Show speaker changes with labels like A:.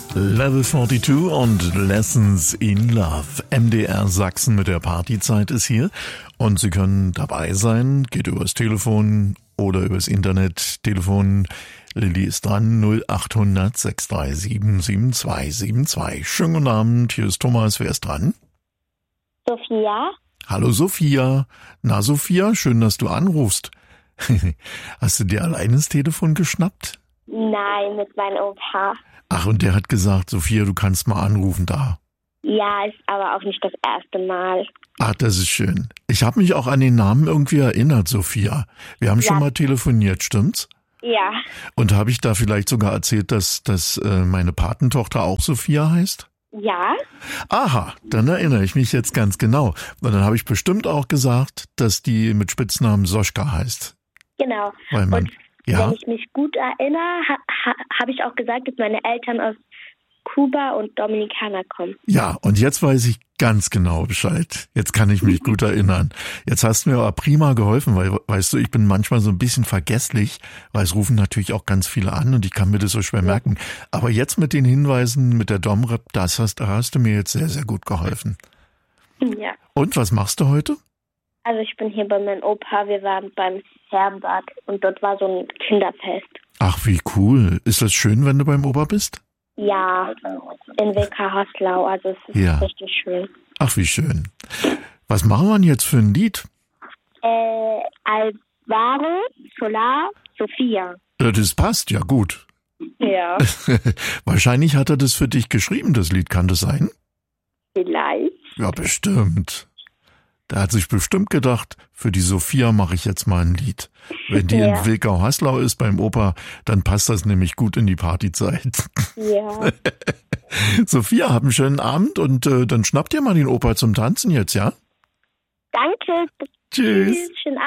A: Level 42 und Lessons in Love. MDR Sachsen mit der Partyzeit ist hier und Sie können dabei sein. Geht übers Telefon oder übers Internet. Telefon Lilly ist dran, 0800 637 7272. Schönen guten Abend, hier ist Thomas. Wer ist dran?
B: Sophia.
A: Hallo Sophia. Na Sophia, schön, dass du anrufst. Hast du dir alleine das Telefon geschnappt?
B: Nein, mit meinem Opa.
A: Ach, und der hat gesagt, Sophia, du kannst mal anrufen da.
B: Ja, ist aber auch nicht das erste Mal.
A: Ach, das ist schön. Ich habe mich auch an den Namen irgendwie erinnert, Sophia. Wir haben schon mal telefoniert, stimmt's?
B: Ja.
A: Und habe ich da vielleicht sogar erzählt, dass meine Patentochter auch Sophia heißt?
B: Ja.
A: Aha, dann erinnere ich mich jetzt ganz genau. Und dann habe ich bestimmt auch gesagt, dass die mit Spitznamen Soschka heißt.
B: Genau.
A: Weil man,
B: und wenn ich mich gut erinnere, habe ich auch gesagt, dass meine Eltern aus Kuba und Dominikaner kommen.
A: Ja, und jetzt weiß ich ganz genau Bescheid. Jetzt kann ich mich gut erinnern. Jetzt hast du mir aber prima geholfen, weil, weißt du, ich bin manchmal so ein bisschen vergesslich, weil es rufen natürlich auch ganz viele an und ich kann mir das so schwer merken. Aber jetzt mit den Hinweisen, mit der Domrep, da hast du mir jetzt sehr, sehr gut geholfen.
B: Ja.
A: Und was machst du heute?
B: Also ich bin hier bei meinem Opa, wir waren beim Herrenbad und dort war so ein Kinderfest.
A: Ach, wie cool. Ist das schön, wenn du beim Opa bist?
B: Ja, in Wilka-Haslau, also es ist richtig schön.
A: Ach, wie schön. Was machen wir denn jetzt für ein Lied?
B: Alvaro Solar Sophia.
A: Das passt, ja gut.
B: Ja.
A: Wahrscheinlich hat er das für dich geschrieben, das Lied, kann das sein?
B: Vielleicht.
A: Ja, bestimmt. Der hat sich bestimmt gedacht, für die Sophia mache ich jetzt mal ein Lied. Wenn die in Wilkau-Haslau ist beim Opa, dann passt das nämlich gut in die Partyzeit.
B: Ja.
A: Sophia, hab einen schönen Abend und dann schnapp dir mal den Opa zum Tanzen jetzt, ja?
B: Danke.
A: Tschüss.
B: Schönen Abend.